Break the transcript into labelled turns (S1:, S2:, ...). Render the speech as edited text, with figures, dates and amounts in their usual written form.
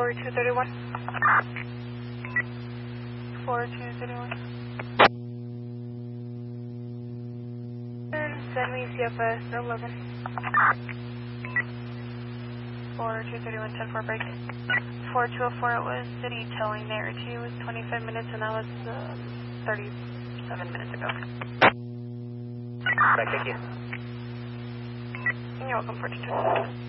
S1: 4231. 4231. Send me CFS 11. 4231, 10-4 break. 4204, it was city towing there too. It was 25 minutes and that was 37 minutes ago.
S2: Right, thank you.
S1: You're welcome, 42.